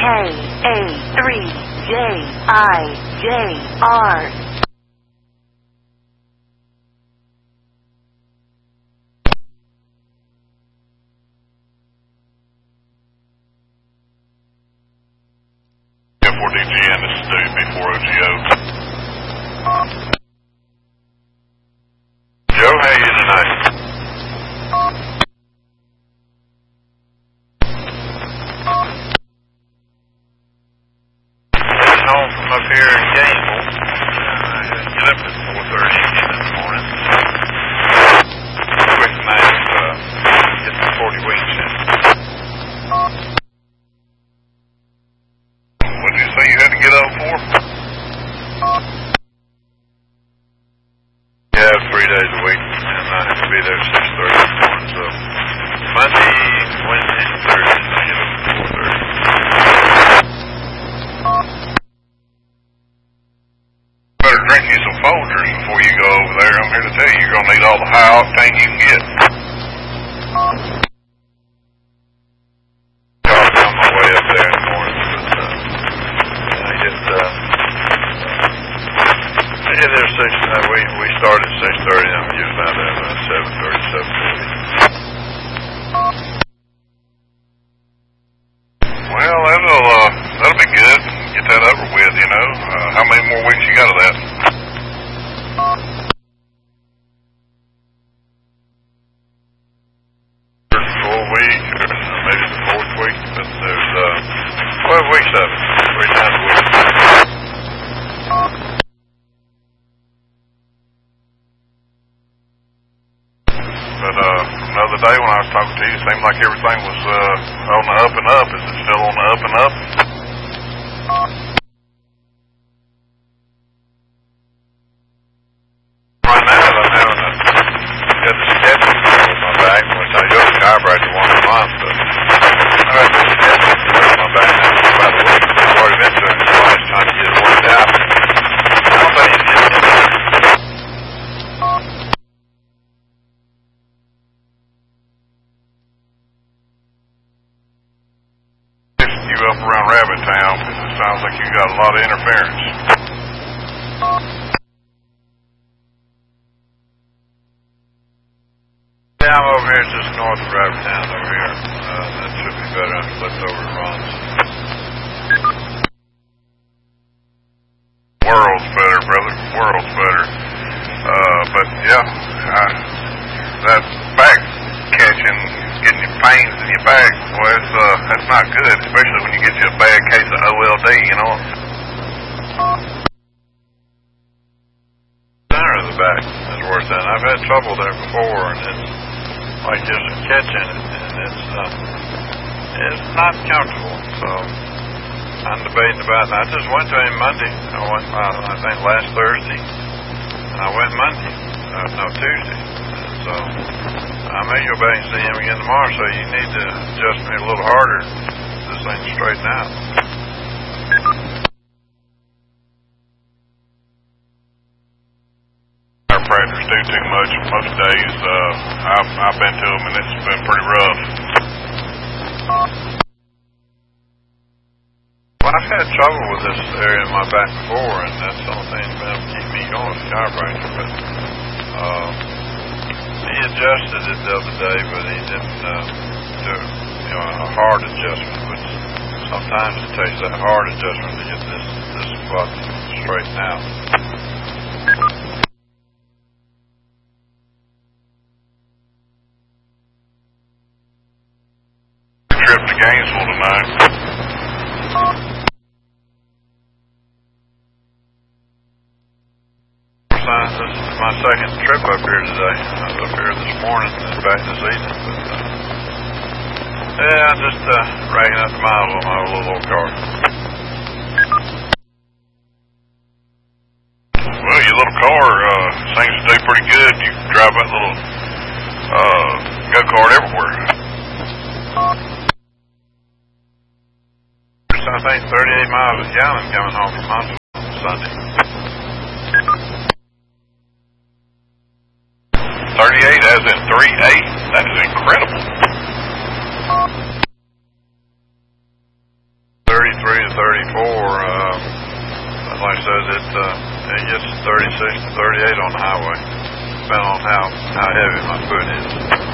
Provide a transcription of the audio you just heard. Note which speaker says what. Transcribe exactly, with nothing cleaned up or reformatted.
Speaker 1: A three J I J R.
Speaker 2: four D G N, this is W B four O G O. Joe, how are you tonight? Heading home from up here in Gainesville. Uh, get up at four thirty again in the morning. Quick nap, uh, get the forty weeks in. What did you say you had to get up for? Yeah, three days a week, and I have to be there at six thirty in the morning, so Monday, Wednesday, and Thursday, I get up at four thirty. Better drink you some Folgers before you go over there. I'm here to tell you, you're going to need all the high octane you can get. I'll be on my way up there in the morning, but uh, I get, uh, I get there six, uh, we, we start at six thirty, and I'm usually out there about seven thirty, seven forty. Well, that'll, uh, that'll be good. Get that over with, you know. Uh, how many more weeks you got of that? There's a full week, or maybe the fourth week, but there's, uh, twelve weeks of it, three times a week. But, uh, another day when I was talking to you, it seemed like everything was, uh, on the up and up. Is it still on the up and up? Right now, I'm having a, got the sketching on my back, which I go to the chiropractor once a month, but I got the sketching on my back now for about a week. I've already been to it twice trying to get it worked out. I don't think it's getting in there. You up around Rabbit Town, because it sounds like you got a lot of interference. Yeah, I'm over here just north of Rabbit Town over here. Uh, that should be better. I flipped over and runs. World's better, brother. World's better. Uh, but yeah, I, that back catching, getting your pains in your back, well, it's, uh, that's not good, especially when you get you a bad case of O L D, you know. Center of the back is worse than I've had trouble there before, and it's like just catching it, and it's, uh, it's not comfortable, so I'm debating about it. I just went to him Monday. I went, uh, I think last Thursday, and I went Monday, uh, no, Tuesday, and so I may go back and see him again tomorrow, so you need to adjust me a little harder. This thing to straighten out. Chiropractors do too much most days. Uh, I've, I've been to them, and it's been pretty rough. Well, I've had trouble with this area in my back before, and that's the only thing that's been able to keep me going as a chiropractor. But, uh, he adjusted it the other day, but he didn't uh, do you know, a hard adjustment, which sometimes it takes that hard adjustment to get this, this spot straightened out. Trip to Gainesville tonight. This is my second trip up here today. I was up here this morning and back this evening. But, uh, yeah, I'm just uh, racking up the miles on my little old car. Well, your little car uh, seems to do pretty good. You can drive that little uh, go-kart everywhere. I think thirty-eight miles a gallon coming home from Huntsville on Sunday. thirty-eight as in three eight? That is incredible. thirty-three thirty-three to thirty-four. Uh, like I said, it, uh, it gets thirty-six to thirty-eight on the highway, depending on how, how heavy my foot is.